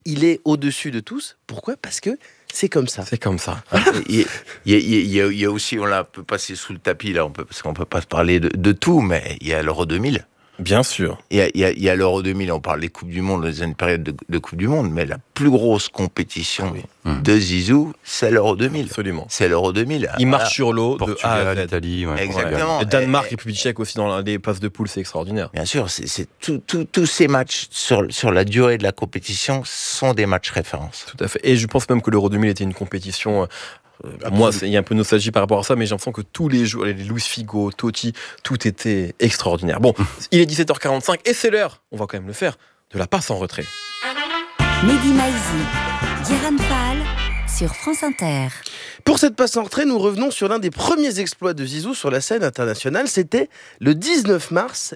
il est au-dessus de tous. Pourquoi ? Parce que c'est comme ça. C'est comme ça. Il y a aussi, on l'a un peu passé sous le tapis, là, parce qu'on peut pas se parler de tout, mais il y a l'Euro 2000. Bien sûr. Il y a l'Euro 2000, on parle des Coupes du Monde, dans une période de Coupe du Monde, mais la plus grosse compétition de Zizou, c'est l'Euro 2000. Absolument. C'est l'Euro 2000. Il marche sur l'eau de A à Z. Italie, ouais. Exactement. Et Danemark, République tchèque aussi dans les passes de poule, c'est extraordinaire. Bien sûr, c'est tous ces matchs sur la durée de la compétition sont des matchs références. Tout à fait. Et je pense même que l'Euro 2000 était une compétition... moi, il y a un peu de nostalgie par rapport à ça, mais j'ai l'impression que tous les jours, les Luis Figo, Totti, tout était extraordinaire. Bon, il est 17h45 et c'est l'heure, on va quand même le faire, de la passe en retrait. Mehdi Maizi, Guérin Fall sur France Inter. Pour cette passe en retrait, nous revenons sur l'un des premiers exploits de Zizou sur la scène internationale. C'était le 19 mars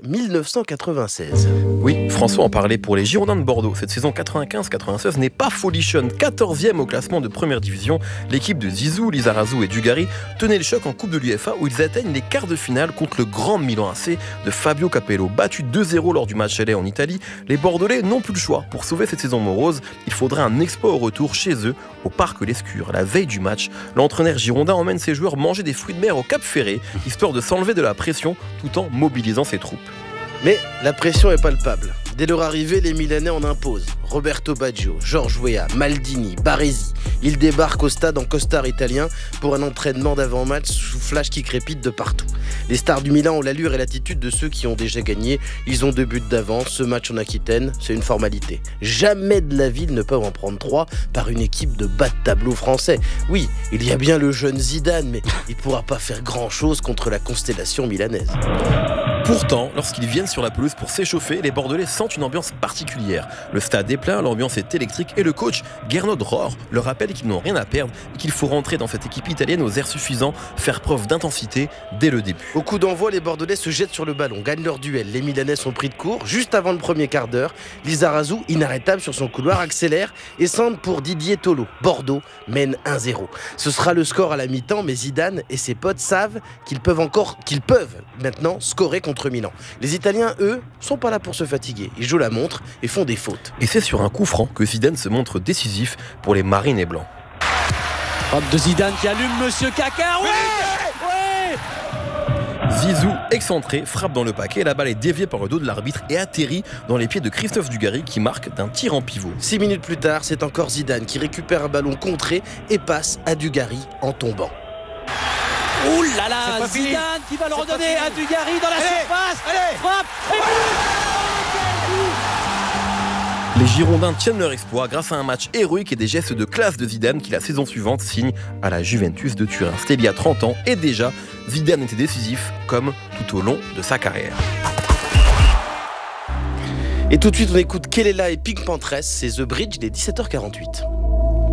1996. Oui, François en parlait pour les Girondins de Bordeaux. Cette saison 95-96 n'est pas folichonne. 14e au classement de première division. L'équipe de Zizou, Lizarazu et Dugarry tenait le choc en Coupe de l'UEFA où ils atteignent les quarts de finale contre le grand Milan AC de Fabio Capello. Battu 2-0 lors du match aller en Italie, les Bordelais n'ont plus le choix. Pour sauver cette saison morose, il faudrait un exploit au retour chez eux, au Parc Lescure. La veille du match, l'entraîneur girondin emmène ses joueurs manger des fruits de mer au Cap Ferré, histoire de s'enlever de la pression tout en mobilisant ses troupes. Mais la pression est palpable. Dès leur arrivée, les Milanais en imposent. Roberto Baggio, Georges Weah, Maldini, Baresi. Ils débarquent au stade en costard italien pour un entraînement d'avant-match sous flash qui crépite de partout. Les stars du Milan ont l'allure et l'attitude de ceux qui ont déjà gagné. Ils ont 2 buts d'avance. Ce match en Aquitaine, c'est une formalité. Jamais de la vie ils ne peuvent en prendre 3 par une équipe de bas de tableau français. Oui, il y a bien le jeune Zidane, mais il ne pourra pas faire grand-chose contre la constellation milanaise. Pourtant, lorsqu'ils viennent sur la pelouse pour s'échauffer, les Bordelais sentent une ambiance particulière. Le stade est plein, l'ambiance est électrique et le coach Gernot Rohr leur rappelle qu'ils n'ont rien à perdre et qu'il faut rentrer dans cette équipe italienne aux airs suffisants, faire preuve d'intensité dès le début. Au coup d'envoi, les Bordelais se jettent sur le ballon, gagnent leur duel. Les Milanais sont pris de court. Juste avant le premier quart d'heure, Lizarazu, inarrêtable sur son couloir, accélère et centre pour Didier Tolo. Bordeaux mène 1-0. Ce sera le score à la mi-temps, mais Zidane et ses potes savent qu'ils peuvent maintenant scorer contre Milan. Les Italiens, eux, sont pas là pour se fatiguer. Ils jouent la montre et font des fautes. Et c'est sur un coup franc que Zidane se montre décisif pour les Marines et Blancs. Frappe de Zidane qui allume Monsieur Caca. Ouais. Zizou, excentré, frappe dans le paquet. La balle est déviée par le dos de l'arbitre et atterrit dans les pieds de Christophe Dugarry qui marque d'un tir en pivot. 6 minutes plus tard, c'est encore Zidane qui récupère un ballon contré et passe à Dugarry en tombant. Ouh là là, Zidane qui va le redonner à Dugarry dans la surface. Frappe. Les Girondins tiennent leur exploit grâce à un match héroïque et des gestes de classe de Zidane qui la saison suivante signe à la Juventus de Turin. C'était il y a 30 ans et déjà, Zidane était décisif comme tout au long de sa carrière. Et tout de suite, on écoute Kelela et Pink Panthers, c'est The Bridge, il est 17h48.